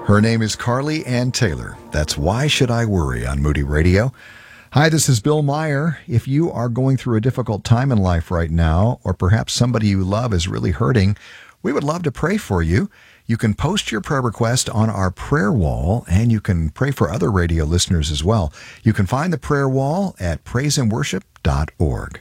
Her name is Carly Ann Taylor. That's Why Should I Worry on Moody Radio. Hi, this is Bill Meyer. If you are going through a difficult time in life right now, or perhaps somebody you love is really hurting, we would love to pray for you. You can post your prayer request on our prayer wall, and you can pray for other radio listeners as well. You can find the prayer wall at praiseandworship.org.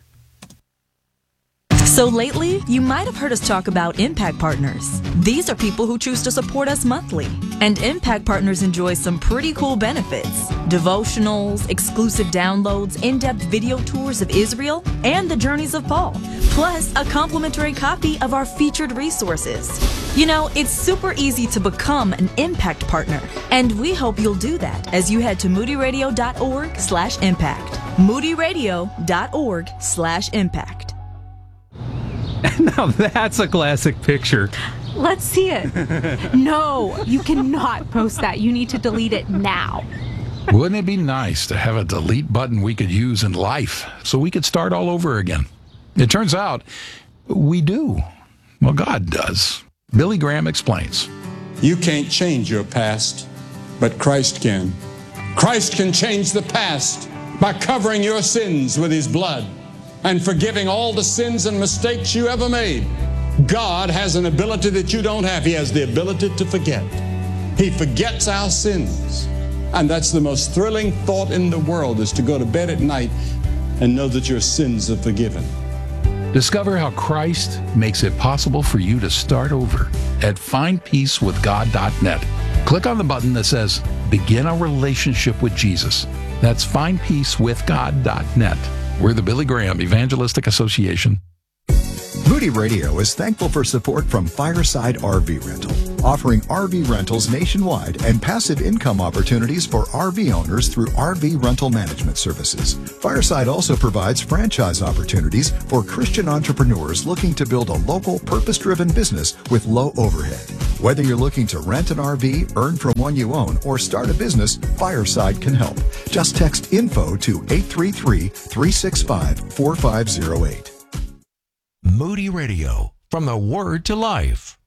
So lately, you might have heard us talk about Impact Partners. These are people who choose to support us monthly. And Impact Partners enjoy some pretty cool benefits. Devotionals, exclusive downloads, in-depth video tours of Israel, and the journeys of Paul. Plus, a complimentary copy of our featured resources. You know, it's super easy to become an Impact Partner. And we hope you'll do that as you head to moodyradio.org/impact. moodyradio.org/impact. Now that's a classic picture. Let's see it. No, you cannot post that. You need to delete it now. Wouldn't it be nice to have a delete button we could use in life so we could start all over again? It turns out we do. Well, God does. Billy Graham explains. You can't change your past, but Christ can. Christ can change the past by covering your sins with His blood and forgiving all the sins and mistakes you ever made. God has an ability that you don't have. He has the ability to forget. He forgets our sins. And that's the most thrilling thought in the world, is to go to bed at night and know that your sins are forgiven. Discover how Christ makes it possible for you to start over at findpeacewithgod.net. Click on the button that says Begin a Relationship with Jesus. That's findpeacewithgod.net. We're the Billy Graham Evangelistic Association. Moody Radio is thankful for support from Fireside RV Rental, offering RV rentals nationwide and passive income opportunities for RV owners through RV rental management services. Fireside also provides franchise opportunities for Christian entrepreneurs looking to build a local, purpose-driven business with low overhead. Whether you're looking to rent an RV, earn from one you own, or start a business, Fireside can help. Just text info to 833-365-4508. Moody Radio, from the Word to Life.